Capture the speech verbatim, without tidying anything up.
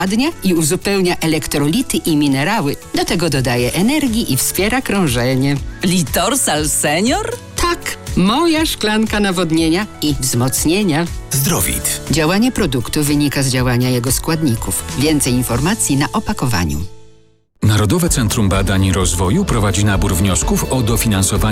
dnia i uzupełnia elektrolity i minerały. Do tego dodaje energii i wspiera krążenie. Litorsal Senior? Tak, moja szklanka nawodnienia i wzmocnienia. Zdrowit. Działanie produktu wynika z działania jego składników. Więcej informacji na opakowaniu. Narodowe Centrum Badań i Rozwoju prowadzi nabór wniosków o dofinansowanie